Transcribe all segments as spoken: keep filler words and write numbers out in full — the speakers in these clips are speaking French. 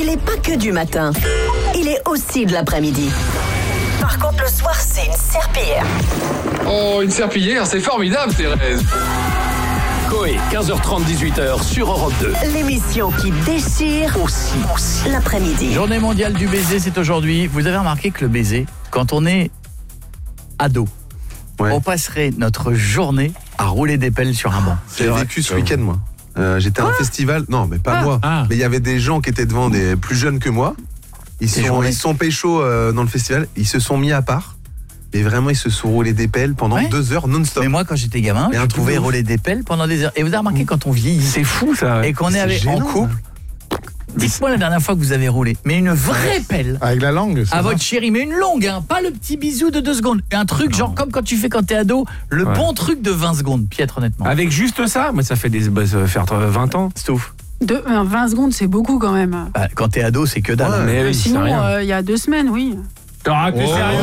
il est pas que du matin. Il est aussi de l'après-midi. Par contre, le soir, c'est une serpillière. Oh, une serpillière, c'est formidable, Thérèse. Coé, quinze heures trente, dix-huit heures sur Europe deux. L'émission qui déchire Aussi, aussi. l'après-midi. Journée mondiale du baiser, c'est aujourd'hui. Vous avez remarqué que le baiser, quand on est ado, ouais. on passerait notre journée à rouler des pelles sur un banc. J'ai vécu ce week-end, moi. Euh, j'étais à un festival, non, mais pas ah. moi. Ah. Mais il y avait des gens qui étaient devant, des plus jeunes que moi. Ils se sont, ils sont pécho euh, dans le festival. Ils se sont mis à part. Et vraiment, ils se sont roulés des pelles pendant ouais. deux heures non-stop. Mais moi, quand j'étais gamin, je pouvais rouler des pelles pendant des heures. Et vous avez remarqué, quand on vieillit, c'est fou ça. Et qu'on est, avec, en couple. Dites-moi la dernière fois que vous avez roulé. Mais une vraie pelle. Avec la langue. À votre chérie, mais une longue, hein, pas le petit bisou de deux secondes. Un truc, non. genre comme quand tu fais quand t'es ado, le ouais. bon truc de vingt secondes, Pietre, honnêtement. Avec juste ça, moi ça fait des, bah, ça va faire vingt ans. Stouff. De, euh, vingt secondes, c'est beaucoup quand même. Bah, quand t'es ado, c'est que dalle. Ouais, mais euh, oui, sinon, il euh, y a deux semaines, oui. T'auras que sérieux.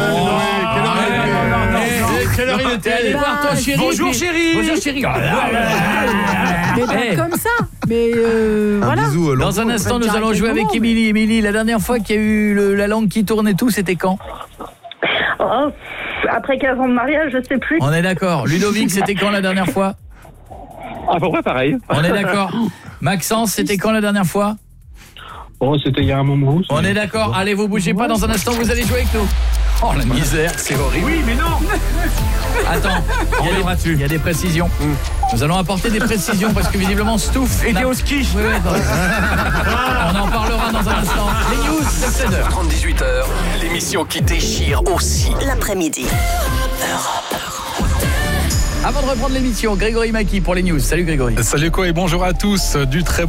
Quelle heure il était allé voir toi, chérie? Bonjour, chérie. Bonjour, chérie. Mais pas comme ça. Mais euh, un voilà. Bisou, dans un instant, nous allons jouer avec Émilie. Émilie, la dernière fois qu'il y a eu le, la langue qui tourne et tout, c'était quand? Oh, après quinze ans de mariage, je sais plus. On est d'accord. Ludovic, c'était quand la dernière fois? À peu près pareil. On est d'accord. Maxence, c'était quand la dernière fois? Oh, c'était il y a un moment. On est d'accord. Allez, vous bougez pas. Dans un instant, vous allez jouer avec nous. Oh, la misère, c'est horrible. Oui, mais non. Attends, il y, a des, il y a des précisions. Mm. Nous allons apporter des précisions parce que visiblement Stouff était au ski. Oui, oui, on en parlera dans un instant. Les news, c'est seize heures trente, dix-huit heures, l'émission qui déchire aussi l'après-midi. Avant de reprendre l'émission, Grégory Maki pour les news. Salut Grégory. Salut quoi et bonjour à tous. Du très